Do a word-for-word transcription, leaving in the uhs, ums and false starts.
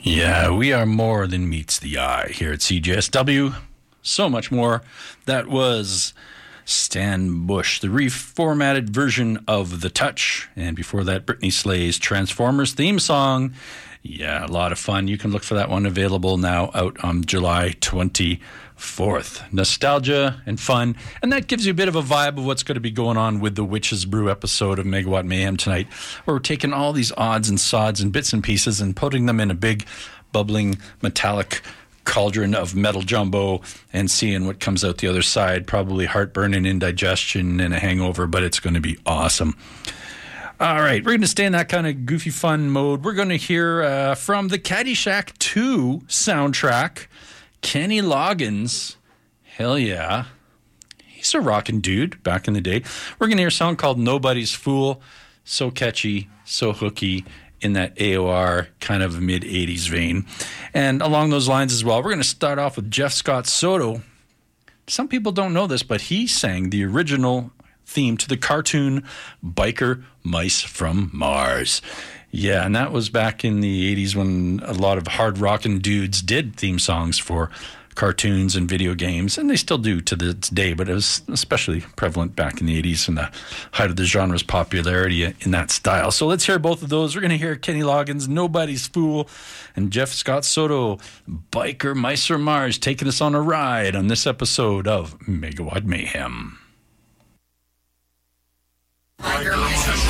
Yeah, we are more than meets the eye here at C J S W. So much more. That was Stan Bush, the reformatted version of The Touch. And before that, Britney Slay's Transformers theme song. Yeah, a lot of fun. You can look for that one, available now out on July twenty-fourth. Nostalgia and fun. And that gives you a bit of a vibe of what's going to be going on with the Witch's Brew episode of Megawatt Mayhem tonight, where we're taking all these odds and sods and bits and pieces and putting them in a big, bubbling, metallic cauldron of metal jumbo and seeing what comes out the other side. Probably heartburn and indigestion and a hangover, but it's going to be awesome. All right, we're going to stay in that kind of goofy fun mode. We're going to hear uh, from the Caddyshack two soundtrack, Kenny Loggins. Hell yeah. He's a rockin' dude back in the day. We're going to hear a song called Nobody's Fool. So catchy, so hooky, in that A O R kind of mid-eighties vein. And along those lines as well, we're going to start off with Jeff Scott Soto. Some people don't know this, but he sang the original theme to the cartoon Biker Mice from Mars. Yeah, and that was back in the eighties when a lot of hard rockin' dudes did theme songs for cartoons and video games, and they still do to this day, but it was especially prevalent back in the eighties and the height of the genre's popularity in that style. So let's hear both of those. We're going to hear Kenny Loggins, Nobody's Fool, and Jeff Scott Soto, Biker Mice from Mars, taking us on a ride on this episode of Megawatt Mayhem. Biker Mice from